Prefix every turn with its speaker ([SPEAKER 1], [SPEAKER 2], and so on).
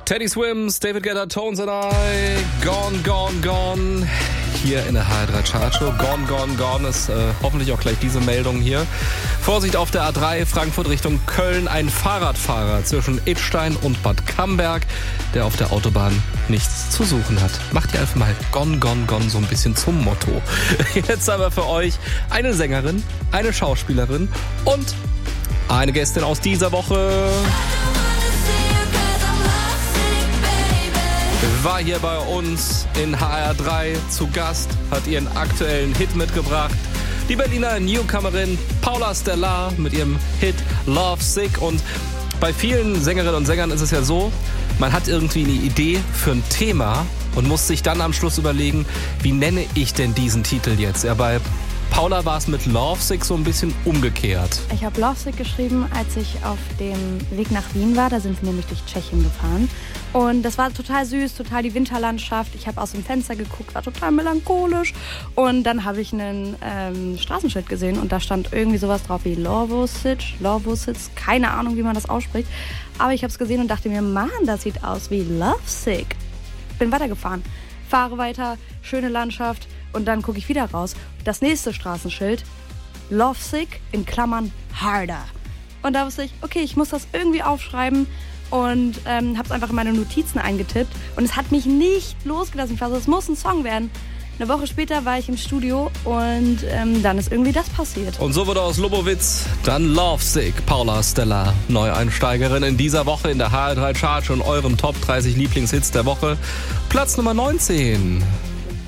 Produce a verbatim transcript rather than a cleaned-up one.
[SPEAKER 1] Teddy Swims, David Guetta, Tones and I, Gone, Gone, Gone. Hier in der H R drei Chartshow. Gone, Gone, Gone ist äh, hoffentlich auch gleich diese Meldung hier. Vorsicht auf der A drei, Frankfurt Richtung Köln. Ein Fahrradfahrer zwischen Idstein und Bad Camberg, der auf der Autobahn nichts zu suchen hat. Macht ihr einfach mal Gone, Gone, Gone so ein bisschen zum Motto. Jetzt aber für euch eine Sängerin, eine Schauspielerin und eine Gästin aus dieser Woche. War hier bei uns in H R drei zu Gast, hat ihren aktuellen Hit mitgebracht. Die Berliner Newcomerin Paula Stellar mit ihrem Hit Love Sick. Und bei vielen Sängerinnen und Sängern ist es ja so, man hat irgendwie eine Idee für ein Thema und muss sich dann am Schluss überlegen, wie nenne ich denn diesen Titel jetzt? Ja, bei Paula war es mit Love Sick so ein bisschen umgekehrt.
[SPEAKER 2] Ich habe Love Sick geschrieben, als ich auf dem Weg nach Wien war. Da sind wir nämlich durch Tschechien gefahren. Und das war total süß, total die Winterlandschaft. Ich habe aus dem Fenster geguckt, war total melancholisch. Und dann habe ich einen ähm, Straßenschild gesehen und da stand irgendwie sowas drauf wie Lovosic, Lovosic, keine Ahnung, wie man das ausspricht. Aber ich habe es gesehen und dachte mir, Mann, das sieht aus wie Love Sick. Bin weitergefahren, fahre weiter, schöne Landschaft und dann gucke ich wieder raus. Das nächste Straßenschild, Love Sick in Klammern harder. Und da wusste ich, okay, ich muss das irgendwie aufschreiben. Und ähm, habe es einfach in meine Notizen eingetippt. Und es hat mich nicht losgelassen. Ich war so, es muss ein Song werden. Eine Woche später war ich im Studio und ähm, dann ist irgendwie das passiert.
[SPEAKER 1] Und so wurde aus Lobowitz dann Love Sick. Paula Stellar, Neueinsteigerin in dieser Woche in der H R drei Charts und eurem Top dreißig Lieblingshits der Woche. Platz Nummer neunzehn.